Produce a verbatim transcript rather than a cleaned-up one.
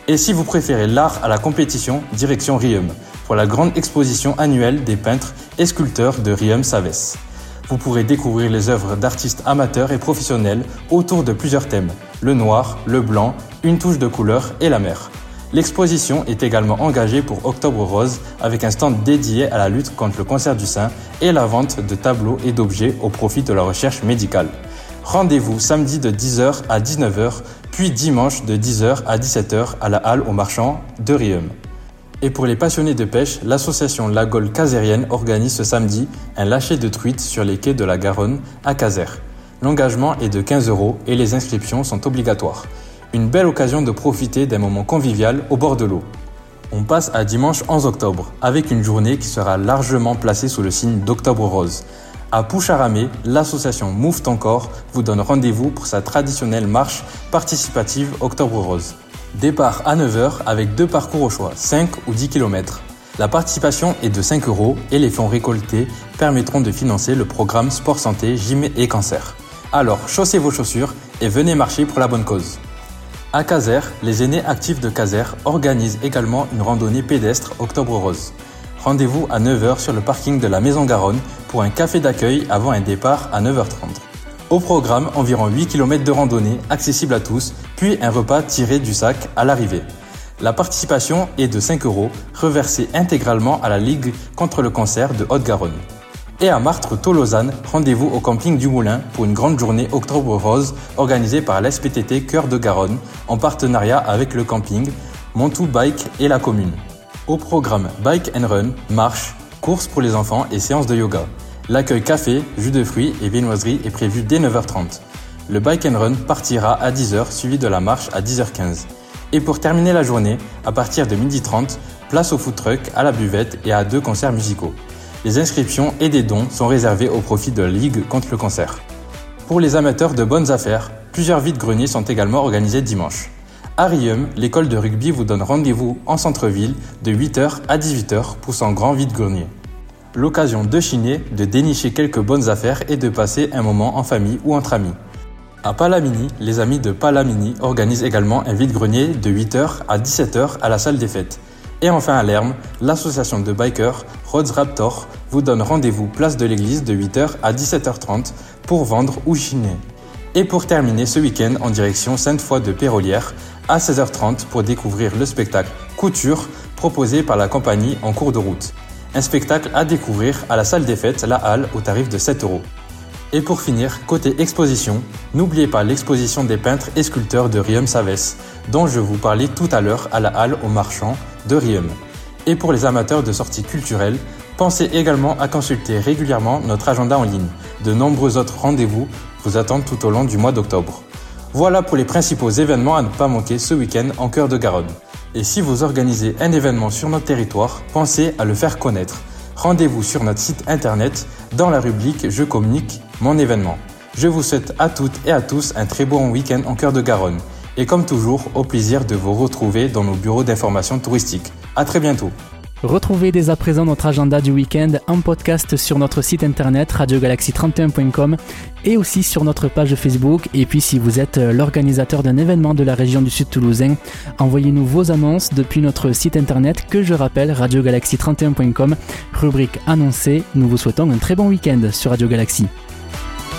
Et si vous préférez l'art à la compétition, direction Riom, pour la grande exposition annuelle des peintres et sculpteurs de Riom-Savès. Vous pourrez découvrir les œuvres d'artistes amateurs et professionnels autour de plusieurs thèmes, le noir, le blanc, une touche de couleur et la mer. L'exposition est également engagée pour Octobre Rose avec un stand dédié à la lutte contre le cancer du sein et la vente de tableaux et d'objets au profit de la recherche médicale. Rendez-vous samedi de dix heures à dix-neuf heures, puis dimanche de dix heures à dix-sept heures à la halle aux marchands de Riom. Et pour les passionnés de pêche, l'association La Gaule Casérienne organise ce samedi un lâcher de truites sur les quais de la Garonne à Casères. L'engagement est de quinze euros et les inscriptions sont obligatoires. Une belle occasion de profiter d'un moment convivial au bord de l'eau. On passe à dimanche onze octobre, avec une journée qui sera largement placée sous le signe d'Octobre Rose. À Poucharamé, l'association Move ton corps vous donne rendez-vous pour sa traditionnelle marche participative Octobre Rose. Départ à neuf heures avec deux parcours au choix, cinq ou dix kilomètres. La participation est de cinq euros et les fonds récoltés permettront de financer le programme Sport Santé, Gym et Cancer. Alors, chaussez vos chaussures et venez marcher pour la bonne cause. À Casères, les aînés actifs de Casères organisent également une randonnée pédestre Octobre Rose. Rendez-vous à neuf heures sur le parking de la Maison Garonne pour un café d'accueil avant un départ à neuf heures trente. Au programme, environ huit kilomètres de randonnée accessible à tous, puis un repas tiré du sac à l'arrivée. La participation est de cinq euros, reversée intégralement à la Ligue contre le cancer de Haute-Garonne. Et à Martres-Tolosane, rendez-vous au camping du Moulin pour une grande journée Octobre Rose organisée par l'S P T T Cœur de Garonne en partenariat avec le camping, Montou Bike et la commune. Au programme Bike and Run, marche, courses pour les enfants et séances de yoga. L'accueil café, jus de fruits et viennoiserie est prévu dès neuf heures trente. Le Bike and Run partira à dix heures suivi de la marche à dix heures quinze. Et pour terminer la journée, à partir de midi trente, place au food truck, à la buvette et à deux concerts musicaux. Les inscriptions et des dons sont réservés au profit de la Ligue contre le cancer. Pour les amateurs de bonnes affaires, plusieurs vides-greniers sont également organisés dimanche. À Riom, l'école de rugby vous donne rendez-vous en centre-ville de huit heures à dix-huit heures pour son grand vide-grenier. L'occasion de chiner, de dénicher quelques bonnes affaires et de passer un moment en famille ou entre amis. À Palamini, les amis de Palamini organisent également un vide-grenier de huit heures à dix-sept heures à la salle des fêtes. Et enfin à Lerme, l'association de bikers Roads Raptor vous donne rendez-vous place de l'église de huit heures à dix-sept heures trente pour vendre ou chiner. Et pour terminer ce week-end en direction Sainte-Foy de Pérolières à seize heures trente pour découvrir le spectacle Couture proposé par la compagnie En cours de route. Un spectacle à découvrir à la salle des fêtes, la Halle, au tarif de sept euros. Et pour finir, côté exposition, n'oubliez pas l'exposition des peintres et sculpteurs de Riom-Savès, dont je vous parlais tout à l'heure à la Halle aux marchands de Riom. Et pour les amateurs de sorties culturelles, pensez également à consulter régulièrement notre agenda en ligne. De nombreux autres rendez-vous vous attendent tout au long du mois d'octobre. Voilà pour les principaux événements à ne pas manquer ce week-end en cœur de Garonne. Et si vous organisez un événement sur notre territoire, pensez à le faire connaître. Rendez-vous sur notre site internet dans la rubrique « Je communique mon événement ». Je vous souhaite à toutes et à tous un très bon week-end en cœur de Garonne. Et comme toujours, au plaisir de vous retrouver dans nos bureaux d'information touristique. À très bientôt. Retrouvez dès à présent notre agenda du week-end en podcast sur notre site internet radio galaxy trente et un point com et aussi sur notre page Facebook. Et puis si vous êtes l'organisateur d'un événement de la région du Sud Toulousain, envoyez-nous vos annonces depuis notre site internet que je rappelle radio galaxy trente et un point com, rubrique annoncée. Nous vous souhaitons un très bon week-end sur Radio Galaxy.